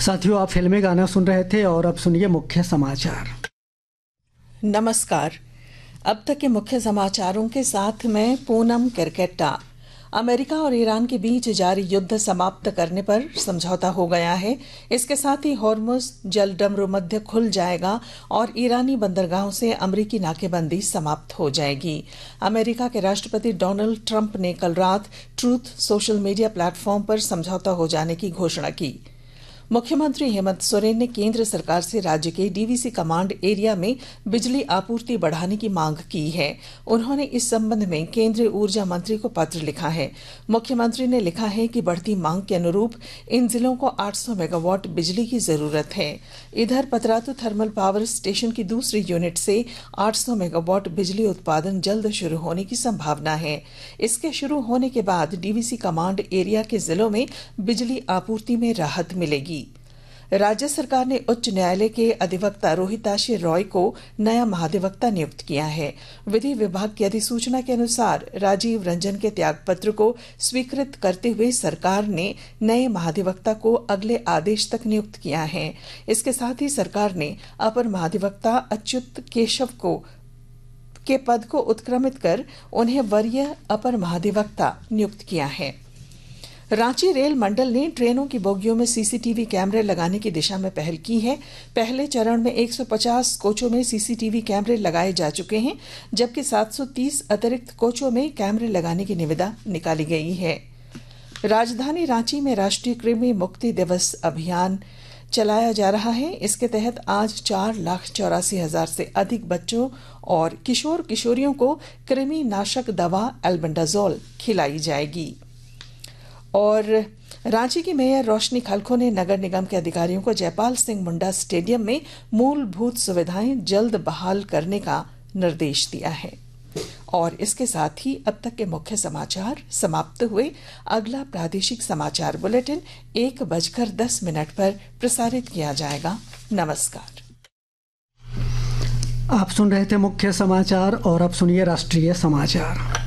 साथियों, आप फिल्मी गाना सुन रहे थे और अब सुनिए मुख्य समाचार। नमस्कार। अब तक के मुख्य समाचारों के साथ मैं पूनम किरकेट्टा। अमेरिका और ईरान के बीच जारी युद्ध समाप्त करने पर समझौता हो गया है। इसके साथ ही हॉर्मुज जलडमरू मध्य खुल जाएगा और ईरानी बंदरगाहों से अमेरिकी नाकेबंदी समाप्त हो जाएगी। अमेरिका के राष्ट्रपति डोनाल्ड ट्रंप ने कल रात ट्रूथ सोशल मीडिया प्लेटफॉर्म पर समझौता हो जाने की घोषणा की। मुख्यमंत्री हेमंत सोरेन ने केंद्र सरकार से राज्य के डीवीसी कमांड एरिया में बिजली आपूर्ति बढ़ाने की मांग की है। उन्होंने इस संबंध में केंद्रीय ऊर्जा मंत्री को पत्र लिखा है। मुख्यमंत्री ने लिखा है कि बढ़ती मांग के अनुरूप इन जिलों को 800 मेगावाट बिजली की जरूरत है। इधर पतरातू थर्मल पावर स्टेशन की दूसरी यूनिट से 800 मेगावाट बिजली उत्पादन जल्द शुरू होने की संभावना है। इसके शुरू होने के बाद डीवीसी कमांड एरिया के जिलों में बिजली आपूर्ति में राहत मिलेगी। राज्य सरकार ने उच्च न्यायालय के अधिवक्ता रोहिताशी रॉय को नया महाधिवक्ता नियुक्त किया है। विधि विभाग की अधिसूचना के अनुसार राजीव रंजन के त्यागपत्र को स्वीकृत करते हुए सरकार ने नए महाधिवक्ता को अगले आदेश तक नियुक्त किया है। इसके साथ ही सरकार ने अपर महाधिवक्ता अच्युत केशव के पद को उत्क्रमित कर उन्हें वरीय अपर महाधिवक्ता नियुक्त किया है। रांची रेल मंडल ने ट्रेनों की बोगियों में सीसीटीवी कैमरे लगाने की दिशा में पहल की है। पहले चरण में 150 कोचों में सीसीटीवी कैमरे लगाए जा चुके हैं, जबकि 730 अतिरिक्त कोचों में कैमरे लगाने की निविदा निकाली गई है। राजधानी रांची में राष्ट्रीय कृमि मुक्ति दिवस अभियान चलाया जा रहा है। इसके तहत आज 4,84,000 से अधिक बच्चों और किशोर किशोरियों को कृमि नाशक दवा एल्बेंडाजोल खिलाई जाएगी। और रांची की मेयर रोशनी खलखो ने नगर निगम के अधिकारियों को जयपाल सिंह मुंडा स्टेडियम में मूलभूत सुविधाएं जल्द बहाल करने का निर्देश दिया है। और इसके साथ ही अब तक के मुख्य समाचार समाप्त हुए। अगला प्रादेशिक समाचार बुलेटिन 1:10 पर प्रसारित किया जाएगा। नमस्कार। आप सुन रहे थे मुख्य समाचार और अब सुनिए राष्ट्रीय समाचार।